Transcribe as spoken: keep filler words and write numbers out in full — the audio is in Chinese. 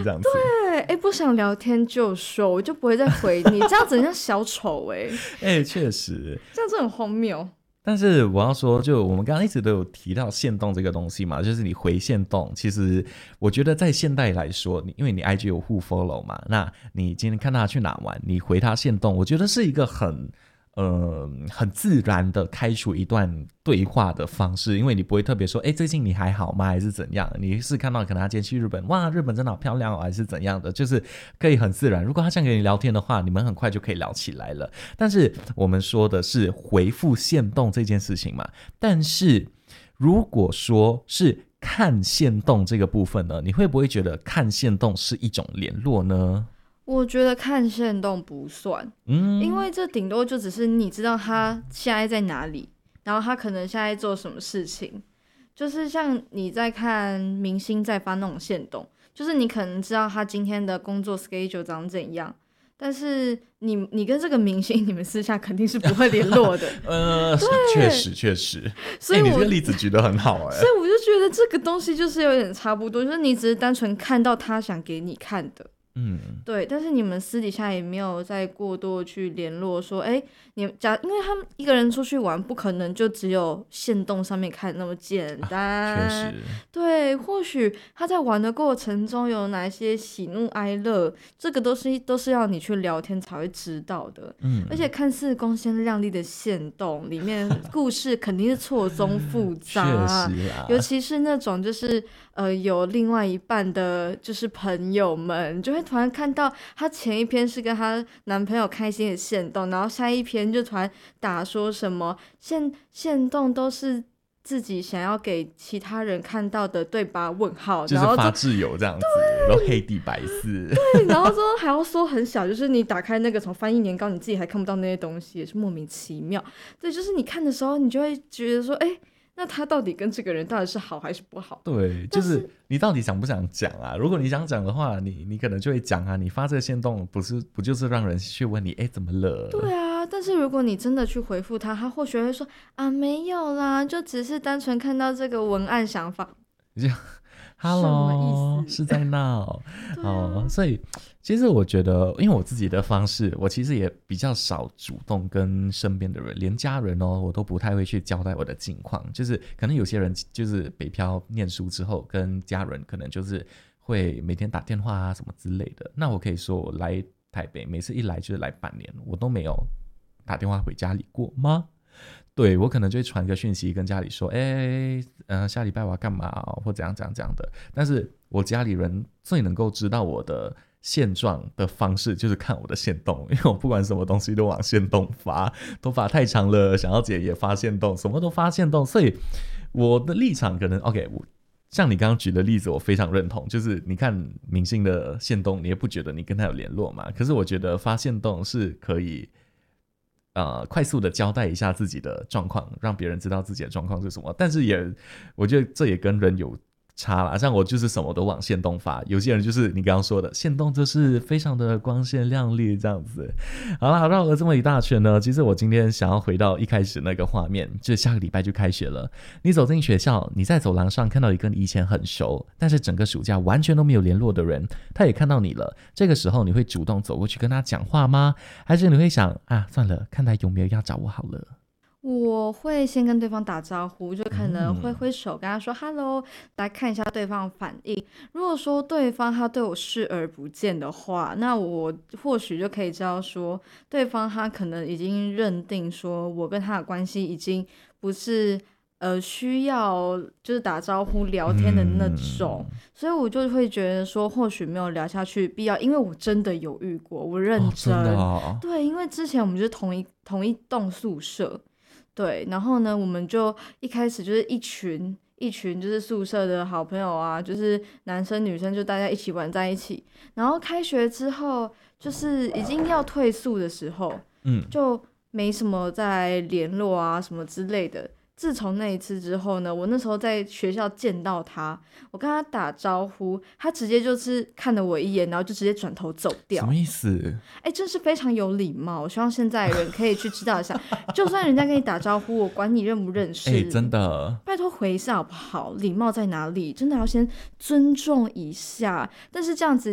这样子。 对，哎，不想聊天就说，我就不会再回你，这样子很像小丑哎、 哎，确实， 这样子很荒谬。 但是我要说，就我们刚刚一直都有提到限动这个东西嘛，就是你回限动，其实我觉得在现代来说，你因为你 I G 有互 follow 嘛，那你今天看他去哪玩，你回他限动，我觉得是一个很呃很自然的开出一段对话的方式，因为你不会特别说，哎，最近你还好吗？还是怎样？你是看到可能他今天去日本，哇，日本真的好漂亮哦，还是怎样的？就是可以很自然。如果他想跟你聊天的话，你们很快就可以聊起来了。但是我们说的是回复限动这件事情嘛，但是如果说是看限动这个部分呢，你会不会觉得看限动是一种联络呢？ 我觉得看限动不算，嗯，因为这顶多就只是你知道他现在在哪里，然后他可能现在做什么事情，就是像你在看明星在发那种限动，就是你可能知道他今天的工作 schedule 长怎样，但是你你跟这个明星你们私下肯定是不会联络的。 呃，确实确实， 所以、欸、 你这个例子举得很好哎、欸， 所以我就觉得这个东西就是有点差不多，就是你只是单纯看到他想给你看的。嗯，对，但是你们私底下也没有再过多去联络说，哎，你假，因为他们一个人出去玩，不可能就只有限动上面看那么简单。 啊、确实， 对，或许他在玩的过程中有哪些喜怒哀乐，这个都是都是要你去聊天才会知道的。嗯，而且看似光鲜亮丽的限动里面，故事肯定是错综复杂， 确实啊， 尤其是那种就是呃有另外一半的，就是朋友们就会。突然看到她前一篇是跟她男朋友开心的限动，然后下一篇就突然打说什么限限动都是自己想要给其他人看到的，对吧？问号， 就是发自由这样子，然后黑底白字， 对，然后说还要说很小，就是你打开那个什么翻译年糕，你自己还看不到那些东西，也是莫名其妙。对，就是你看的时候，你就会觉得说，哎。那他到底跟这个人到底是好还是不好？ 对，就是你到底想不想讲啊？如果你想讲的话，你你可能就会讲啊。你发这个限动，不是不就是让人去问你，哎，怎么了？ 对啊，但是如果你真的去回复他，他或许会说啊，没有啦，就只是单纯看到这个文案想法。 这样 ，Hello， 是在闹、啊、哦。所以其实我觉得，因为我自己的方式，我其实也比较少主动跟身边的人，连家人哦，我都不太会去交代我的近况。就是可能有些人就是北漂念书之后，跟家人可能就是会每天打电话啊什么之类的。那我可以说，我来台北，每次一来就是来半年，我都没有打电话回家里过吗？对，我可能就会传个讯息跟家里说，哎，呃，下礼拜我要干嘛、哦、或怎样怎样怎样的。但是我家里人最能够知道我的现状的方式就是看我的限动，因为我不管什么东西都往限动发，头发太长了想要剪也发限动，什么都发限动。所以我的立场可能 OK， 我像你刚刚举的例子我非常认同，就是你看明星的限动你也不觉得你跟他有联络嘛，可是我觉得发限动是可以呃，快速的交代一下自己的状况，让别人知道自己的状况是什么。但是也，我觉得这也跟人有差啦。像我就是什么都往限动发，有些人就是你刚刚说的限动，就是非常的光鲜亮丽这样子。好啦，绕了这么一大圈呢，其实我今天想要回到一开始那个画面，就是下个礼拜就开学了。你走进学校，你在走廊上看到一个你以前很熟，但是整个暑假完全都没有联络的人，他也看到你了。这个时候你会主动走过去跟他讲话吗？还是你会想啊，算了，看他有没有要找我好了。 我会先跟对方打招呼，就可能会挥手跟他说 hello， 来看一下对方反应。如果说对方他对我视而不见的话，那我或许就可以知道说对方他可能已经认定说我跟他的关系已经不是呃需要就是打招呼聊天的那种、嗯、所以我就会觉得说或许没有聊下去必要，因为我真的有遇过，我认真、哦真的哦、对，因为之前我们就是同一同一栋宿舍，对，然后呢我们就一开始就是一群一群就是宿舍的好朋友啊，就是男生女生就大家一起玩在一起，然后开学之后就是已经要退宿的时候，嗯，就没什么在联络啊什么之类的。自从那一次之后呢，我那时候在学校见到他，我跟他打招呼，他直接就是看了我一眼，然后就直接转头走掉。 什么意思？ 哎，真是非常有礼貌，我希望现在人可以去知道一下就算人家跟你打招呼，我管你认不认识，哎， 真的拜托回一下好不好？礼貌在哪里？真的要先尊重一下，但是这样子